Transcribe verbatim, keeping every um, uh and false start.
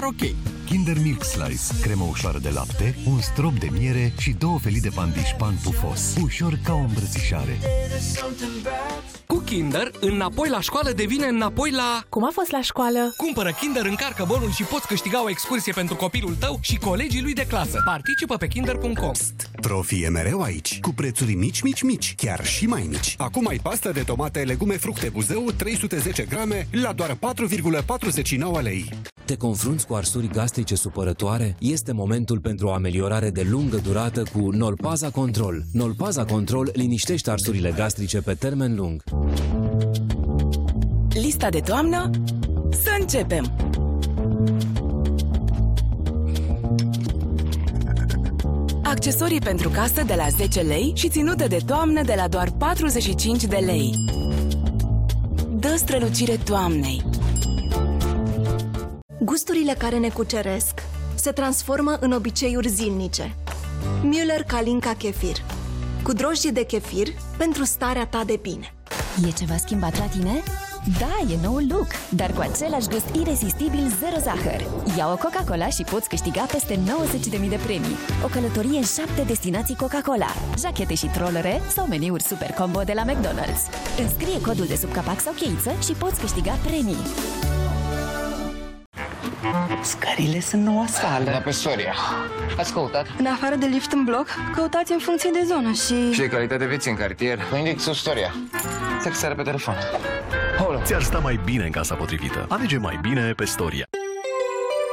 ok. Kinder Milk Slice, cremă ușoară de lapte, un strop de miere și două felii de pandișpan pufos. Ușor ca o îmbrățișare. Cu Kinder, înapoi la școală devine înapoi la... Cum a fost la școală? Cumpără Kinder, încarcă bonul și poți câștiga o excursie pentru copilul tău și colegii lui de clasă. Participă pe kinder punct com. Profi e mereu aici, cu prețuri mici, mici, mici, chiar și mai mici. Acum ai pastă de tomate, legume, fructe, Buzău, trei sute zece grame, la doar patru virgulă patruzeci și nouă lei. Te confrunți cu arsuri gastrice supărătoare? Este momentul pentru o ameliorare de lungă durată cu Nolpaza Control. Nolpaza Control liniștește arsurile gastrice pe termen lung. Lista de toamnă? Să începem! Accesorii pentru casă de la zece lei și ținute de toamnă de la doar patruzeci și cinci de lei. Dă strălucire toamnei! Gusturile care ne cuceresc se transformă în obiceiuri zilnice. Müller Kalinka Kefir, cu drojdie de chefir pentru starea ta de bine. E ceva schimbat la tine? Da, e noul look, dar cu același gust irezistibil zero zahăr. Ia o Coca-Cola și poți câștiga peste nouăzeci de mii de premii. O călătorie în șapte destinații Coca-Cola, jachete și trollere sau meniuri super combo de la McDonald's. Înscrie codul de sub capac sau cheiță și poți câștiga premii. Scările sunt noua sală. Da, pe Soria. Ați căutat? În afară de lift în bloc, căutați în funcție de zonă și... Și de calitate vieții în cartier. Vă indic sub Storia. Taxare pe telefon. Ți-ar sta mai bine în casa potrivită. Alege mai bine pe Storia.